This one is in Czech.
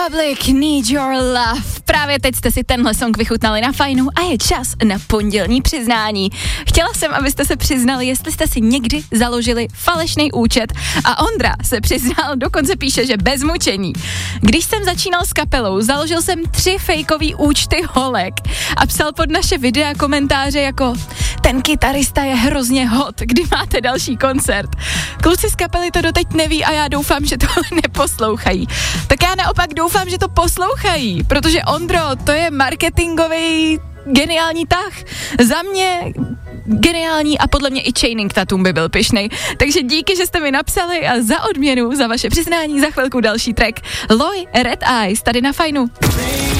Republic, Need Your Love. Právě teď jste si tenhle song vychutnali na Fajnu a je čas na pondělní přiznání. Chtěla jsem, abyste se přiznali, jestli jste si někdy založili falešný účet a Ondra se přiznal, dokonce píše, že bez mučení. Když jsem začínal s kapelou, založil jsem 3 fejkový účty holek a psal pod naše videa komentáře jako ten kytarista je hrozně hot, kdy máte další koncert. Kluci z kapely to doteď neví a já doufám, že to neposlouchají. Tak já naopak doufám, že to poslouchají, protože Ondro, to je marketingový geniální tah. Za mě geniální a podle mě i Chaining Tatum by byl pyšnej. Takže díky, že jste mi napsali a za odměnu, za vaše přiznání, za chvilku další track. Loi, Red Eyes, tady na Fajnu.